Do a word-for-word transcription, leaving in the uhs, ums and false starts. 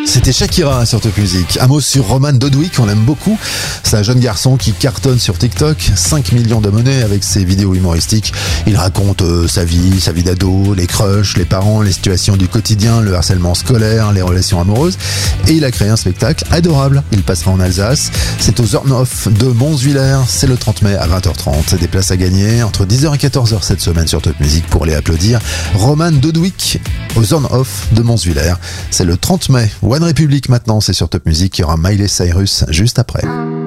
C'était Shakira sur Top Music. Un mot sur Roman Dodwick, on l'aime beaucoup. C'est un jeune garçon qui cartonne sur TikTok, cinq millions d'abonnés avec ses vidéos humoristiques. Il raconte euh, sa vie, sa vie d'ado, les crushs, les parents, les situations du quotidien, le harcèlement scolaire, les relations amoureuses. Et il a créé un spectacle adorable. Il passera en Alsace. C'est aux Zorn Off de Monswiller. C'est le trente mai à vingt heures trente. Des places à gagner entre dix heures et quatorze heures cette semaine sur Top Music pour les applaudir. Roman Dodwick aux Zorn Off de Monswiller. C'est le trente mai. One Republic maintenant, c'est sur Top Music. Il y aura Miley Cyrus juste après.